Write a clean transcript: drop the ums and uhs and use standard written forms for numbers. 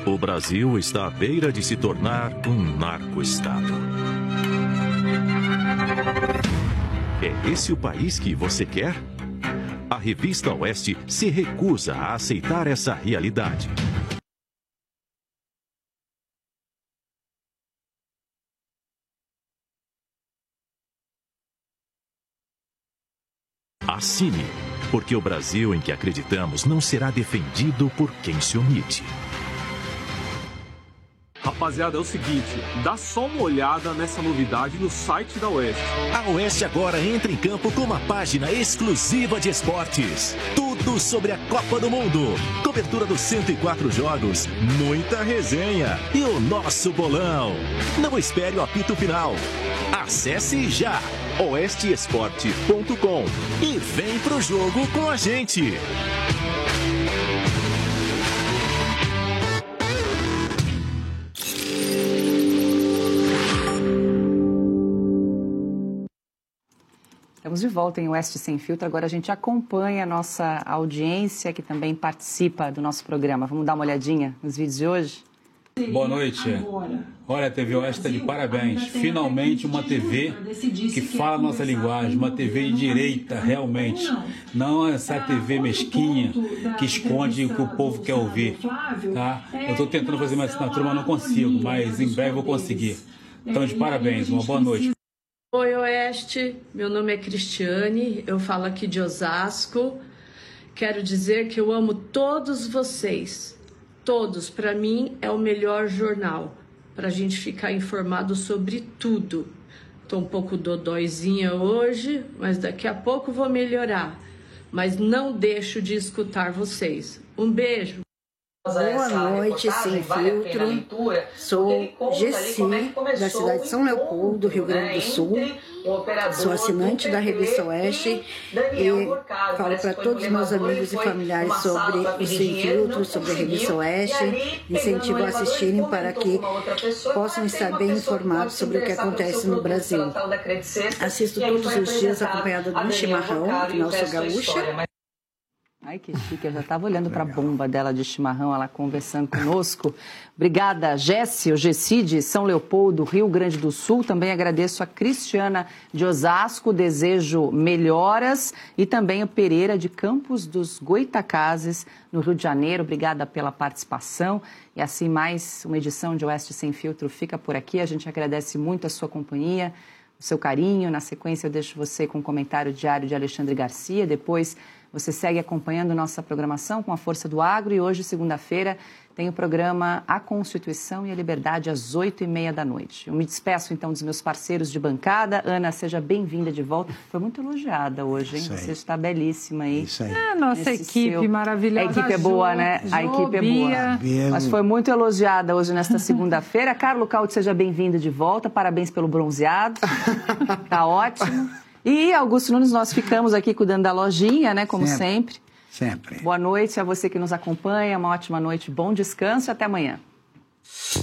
O Brasil está à beira de se tornar um narco-estado. É esse o país que você quer? A Revista Oeste se recusa a aceitar essa realidade. Assine, porque o Brasil em que acreditamos não será defendido por quem se omite. Rapaziada, é o seguinte, dá só uma olhada nessa novidade no site da Oeste. A Oeste agora entra em campo com uma página exclusiva de esportes. Tudo sobre a Copa do Mundo. Cobertura dos 104 jogos, muita resenha e o nosso bolão. Não espere o apito final. Acesse já oesteesporte.com e vem pro jogo com a gente. Estamos de volta em Oeste Sem Filtro. Agora a gente acompanha a nossa audiência que também participa do nosso programa. Vamos dar uma olhadinha nos vídeos de hoje? Boa noite. Olha, a TV Oeste está de parabéns. Finalmente uma TV que fala a nossa linguagem, uma TV de direita, realmente. Não essa TV mesquinha que esconde o que o povo quer ouvir. Tá? Eu estou tentando fazer minha assinatura, mas não consigo. Mas em breve vou conseguir. Então, de parabéns. Uma boa noite. Oi, Oeste. Meu nome é Cristiane. Eu falo aqui de Osasco. Quero dizer que eu amo todos vocês. Todos, para mim, é o melhor jornal, para a gente ficar informado sobre tudo. Estou um pouco dodóizinha hoje, mas daqui a pouco vou melhorar. Mas não deixo de escutar vocês. Um beijo. Boa noite, Sem Filtro. Sou Gessi, da cidade de São Leopoldo, Rio Grande do Sul. Sou assinante da Revista Oeste e falo para todos os meus amigos e familiares sobre o Sem Filtro, sobre a Revista Oeste. Incentivo a assistirem para que possam estar bem informados sobre o que acontece no Brasil. Assisto todos os dias acompanhada do chimarrão, afinal sou gaúcha. Ai, que chique, eu já estava olhando para a bomba dela de chimarrão, ela conversando conosco. Obrigada, Gessi, o Gessi de São Leopoldo, Rio Grande do Sul. Também agradeço a Cristiana de Osasco, desejo melhoras. E também o Pereira de Campos dos Goitacazes, no Rio de Janeiro. Obrigada pela participação. E assim, mais uma edição de Oeste Sem Filtro fica por aqui. A gente agradece muito a sua companhia, o seu carinho. Na sequência, eu deixo você com o comentário diário de Alexandre Garcia. Depois, você segue acompanhando nossa programação com a Força do Agro e hoje, segunda-feira, tem o programa A Constituição e a Liberdade às 8h30 da noite. Eu me despeço, então, dos meus parceiros de bancada. Ana, seja bem-vinda de volta. Foi muito elogiada hoje, hein? Você está belíssima aí. Isso aí. Nossa equipe maravilhosa. A equipe é boa, né? A equipe é boa. Mas foi muito elogiada hoje nesta segunda-feira. Carlos Caldi, seja bem-vindo de volta. Parabéns pelo bronzeado. Tá ótimo. E, Augusto Nunes, nós ficamos aqui cuidando da lojinha, né, como sempre. Sempre. Boa noite a você que nos acompanha, uma ótima noite, bom descanso e até amanhã.